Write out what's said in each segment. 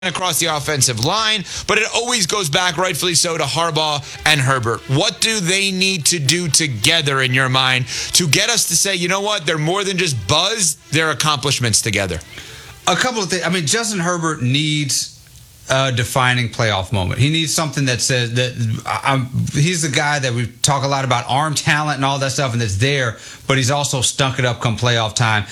across the offensive line, but it always goes back, rightfully so, to Harbaugh and Herbert. What do they need to do together, in your mind, to get us to say, you know what, they're more than just buzz, they're accomplishments together? A couple of things. I mean, Justin Herbert needs a defining playoff moment. He needs something that says that he's the guy that we talk a lot about, arm talent and all that stuff, and that's there, but he's also stunk it up come playoff time.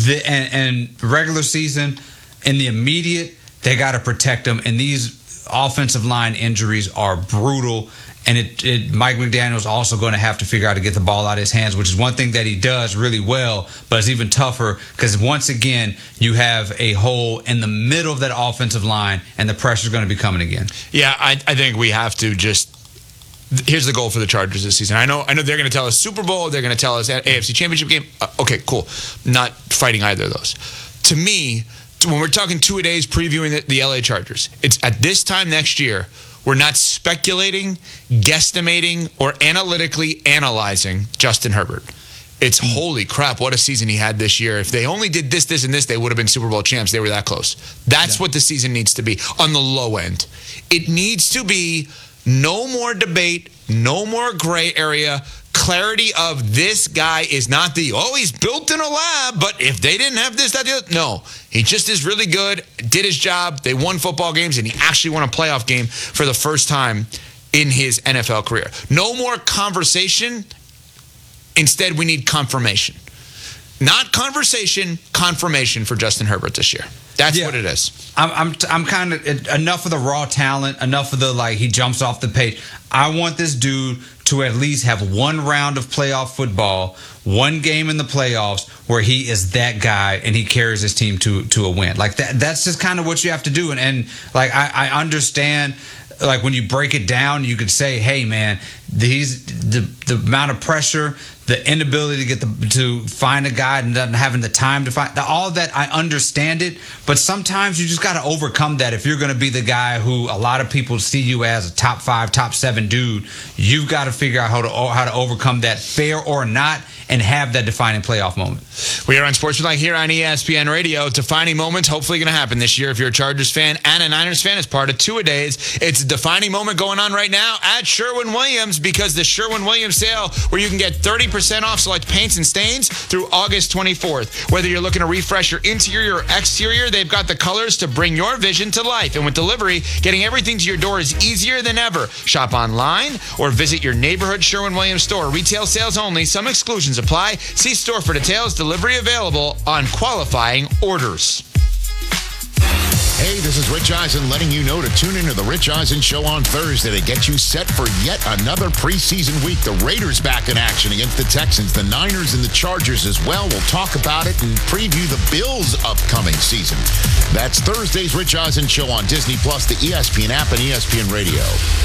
And regular season, in the immediate, they got to protect him, and these offensive line injuries are brutal. And Mike McDaniel's also going to have to figure out to get the ball out of his hands, which is one thing that he does really well, but it's even tougher because once again, you have a hole in the middle of that offensive line, and the pressure's going to be coming again. Yeah, I think we have to just. Here's the goal for the Chargers this season. I know they're going to tell us Super Bowl, they're going to tell us AFC Championship game. Okay, cool. Not fighting either of those. To me, when we're talking two-a-days previewing the LA Chargers, it's at this time next year, we're not speculating, guesstimating, or analytically analyzing Justin Herbert. It's holy crap, what a season he had this year. If they only did this, and this, they would have been Super Bowl champs. They were that close. That's what the season needs to be on the low end. It needs to be no more debate, no more gray area, clarity of this guy is not he's built in a lab, but if they didn't have this, that, the other. No, he just is really good, did his job, they won football games, and he actually won a playoff game for the first time in his NFL career. No more conversation. Instead, we need confirmation. Not conversation, confirmation for Justin Herbert this year. That's what it is. I'm kind of enough of the raw talent, enough of the he jumps off the page. I want this dude to at least have one round of playoff football, one game in the playoffs where he is that guy and he carries his team to a win. That's just kind of what you have to do. And I understand. When you break it down, you could say, "Hey, man, the amount of pressure, the inability to find a guy and not having the time to find all that. I understand it, but sometimes you just got to overcome that. If you're going to be the guy who a lot of people see you as a top 5, top 7 dude, you've got to figure out how to overcome that, fair or not, and have that defining playoff moment." We are on Sportsmanlike here on ESPN Radio. Defining moments hopefully going to happen this year. If you're a Chargers fan and a Niners fan, it's part of two-a-days. It's a defining moment going on right now at Sherwin-Williams, because the Sherwin-Williams sale where you can get 30% off select paints and stains through August 24th. Whether you're looking to refresh your interior or exterior, they've got the colors to bring your vision to life. And with delivery, getting everything to your door is easier than ever. Shop online or visit your neighborhood Sherwin-Williams store. Retail sales only. Some exclusions apply. See store for details. Delivery available on qualifying orders. Hey, this is Rich Eisen letting you know to tune into the Rich Eisen Show on Thursday to get you set for yet another preseason week. The Raiders back in action against the Texans, the Niners and the Chargers as well. We'll talk about it and preview the Bills' upcoming season. That's Thursday's Rich Eisen Show on Disney+, the ESPN app, and ESPN Radio.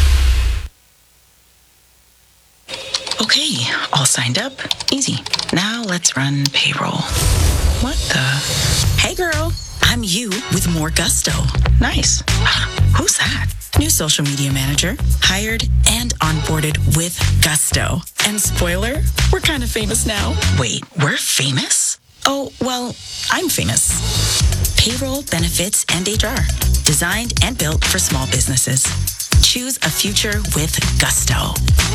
Okay, all signed up. Easy. Now let's run payroll. What the? Hey, girl. I'm you with more gusto. Nice. Who's that? New social media manager. Hired and onboarded with gusto. And spoiler, we're kind of famous now. Wait, we're famous? Oh, well, I'm famous. Payroll, benefits, and HR. Designed and built for small businesses. Choose a future with gusto.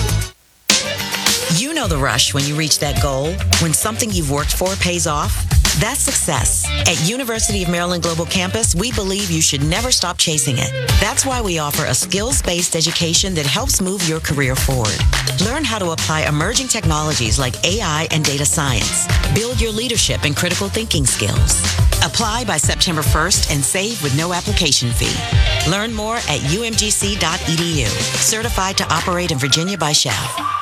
You know the rush when you reach that goal, when something you've worked for pays off. That's success. At University of Maryland Global Campus, we believe you should never stop chasing it. That's why we offer a skills-based education that helps move your career forward. Learn how to apply emerging technologies like AI and data science. Build your leadership and critical thinking skills. Apply by September 1st and save with no application fee. Learn more at umgc.edu. Certified to operate in Virginia by SCHEV.